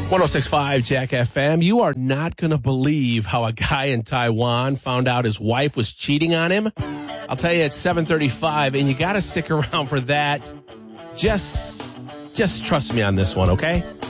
106.5 Jack FM. You are not going to believe how a guy in Taiwan found out his wife was cheating on him. I'll tell you at 7:35, and you got to stick around for that. Just trust me on this one, okay?